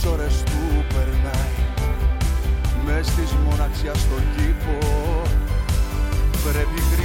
ώρες του περνάει μες της μοναξιάς στον κήπο. Πρέπει